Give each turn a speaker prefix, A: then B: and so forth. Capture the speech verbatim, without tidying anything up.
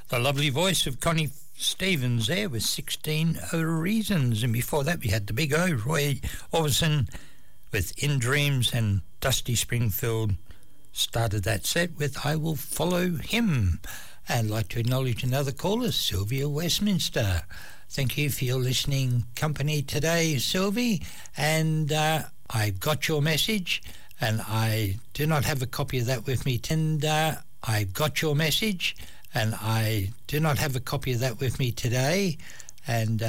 A: The lovely voice of Connie Stevens there with sixteen Reasons. And before that, we had the big O, Roy Orbison with In Dreams, and Dusty Springfield started that set with I Will Follow Him. And I'd like to acknowledge another caller, Sylvia Westminster. Thank you for your listening company today, Sylvie. And uh, I've got your message, and I do not have a copy of that with me. And uh, I've got your message, and I do not have a copy of that with me today. And